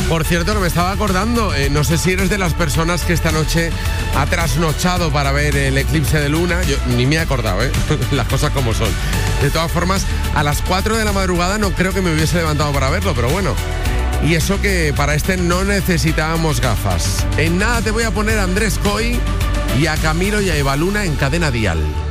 Por cierto, que me estaba acordando, no sé si eres de las personas que esta noche ha trasnochado para ver el eclipse de luna. Yo ni me he acordado, las cosas como son. De todas formas, a las 4 de la madrugada no creo que me hubiese levantado para verlo, pero bueno. Y eso que para este no necesitábamos gafas. En nada te voy a poner a Andrés Coy y a Camilo y a Eva Luna en Cadena Dial.